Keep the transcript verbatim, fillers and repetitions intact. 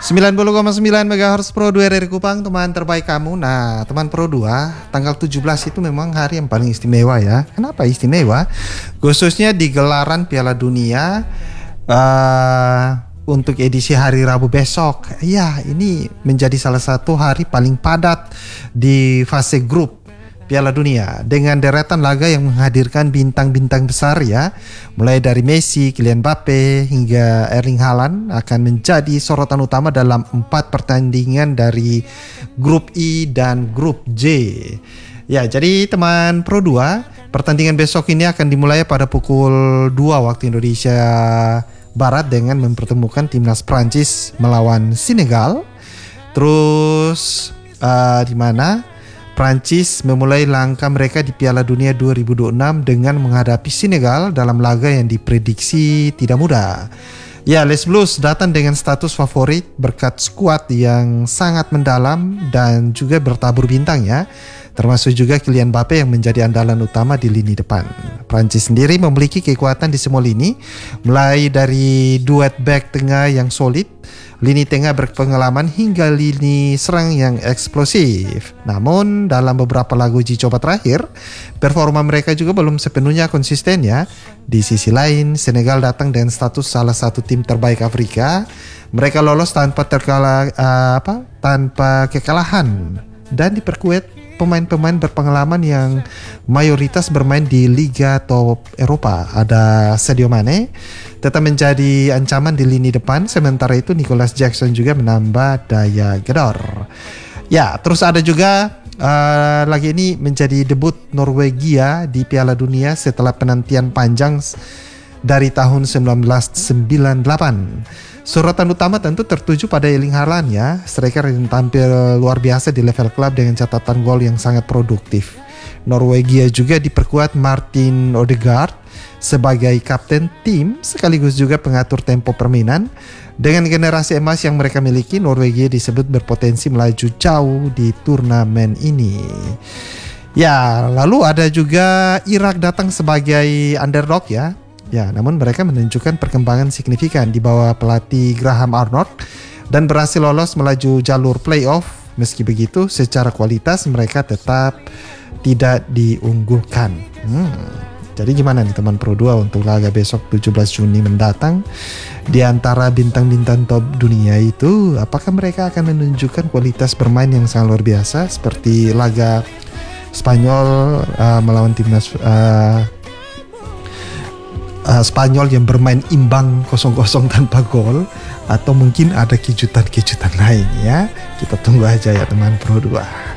sembilan puluh koma sembilan megahertz Pro dua R R Kupang, teman terbaik kamu. Nah, teman Pro dua, tanggal tujuh belas itu memang hari yang paling istimewa ya. Kenapa istimewa? Khususnya di gelaran Piala Dunia uh, untuk edisi hari Rabu besok. Ya, ini menjadi salah satu hari paling padat di fase grup Piala Dunia dengan deretan laga yang menghadirkan bintang-bintang besar ya, mulai dari Messi, Kylian Mbappe hingga Erling Haaland akan menjadi sorotan utama dalam empat pertandingan dari grup I dan grup J. Ya, jadi teman Pro dua, pertandingan besok ini akan dimulai pada pukul dua waktu Indonesia Barat dengan mempertemukan timnas Prancis melawan Senegal. Terus uh, di mana Prancis memulai langkah mereka di Piala Dunia dua ribu dua puluh enam dengan menghadapi Senegal dalam laga yang diprediksi tidak mudah. Ya, Les Blues datang dengan status favorit berkat skuad yang sangat mendalam dan juga bertabur bintang ya. Termasuk juga Kylian Mbappe yang menjadi andalan utama di lini depan. Prancis sendiri memiliki kekuatan di semua lini, mulai dari duet back tengah yang solid, lini tengah berpengalaman hingga lini serang yang eksplosif. Namun dalam beberapa lagu uji coba terakhir, performa mereka juga belum sepenuhnya konsisten ya. Di sisi lain, Senegal datang dengan status salah satu tim terbaik Afrika. Mereka lolos tanpa terkalah uh, apa? tanpa kekalahan dan diperkuat pemain-pemain berpengalaman yang mayoritas bermain di liga top Eropa. Ada Sadio Mane tetap menjadi ancaman di lini depan, sementara itu Nicholas Jackson juga menambah daya gedor. Ya, terus ada juga uh, lagi ini menjadi debut Norwegia di Piala Dunia setelah penantian panjang dari tahun seribu sembilan ratus sembilan puluh delapan. Sorotan utama tentu tertuju pada Erling Haaland ya, striker yang tampil luar biasa di level klub dengan catatan gol yang sangat produktif. Norwegia juga diperkuat Martin Odegaard sebagai kapten tim sekaligus juga pengatur tempo permainan. Dengan generasi emas yang mereka miliki, Norwegia disebut berpotensi melaju jauh di turnamen ini. Ya, lalu ada juga Irak datang sebagai underdog ya. Ya, namun mereka menunjukkan perkembangan signifikan di bawah pelatih Graham Arnold dan berhasil lolos melaju jalur playoff. Meski begitu, secara kualitas mereka tetap tidak diunggulkan. Hmm. Jadi gimana nih teman Pro dua untuk laga besok tujuh belas Juni mendatang? Di antara bintang-bintang top dunia itu, apakah mereka akan menunjukkan kualitas bermain yang sangat luar biasa seperti laga Spanyol uh, melawan timnas uh, Uh, Spanyol yang bermain imbang kosong kosong tanpa gol, atau mungkin ada kejutan-kejutan lain ya. Kita tunggu aja ya teman Pro dua.